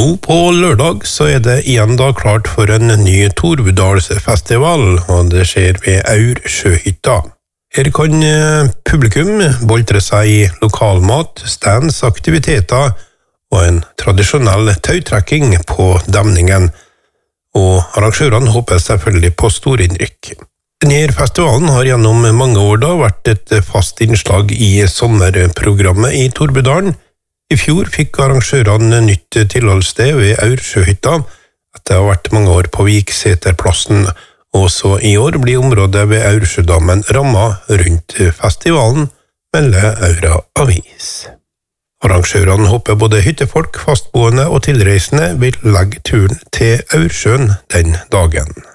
Nå på lørdag så det igjen da klart for en ny Torvedalsfestival, og det skjer ved Aursjøhytta. Her kan publikum boltre seg i lokalmat, stands, aktiviteter og en tradisjonell tautrekking på demningen, og arrangørene håper selvfølgelig på storinnrykk. Denne festivalen har gjennom mange år da vært et fast innslag i sommerprogrammet i Torvedalen. I fjor fikk arrangørene nytt tilholdssted ved Aursjøhytta, etter å ha vært mange år på Vikseterplassen, og så i år blir området ved Aursjødammen rammet rundt festivalen, melder Aura Avis. Arrangørene håper både hyttefolk, fastboende og tilreisende vil legge turen til Aursjøen den dagen.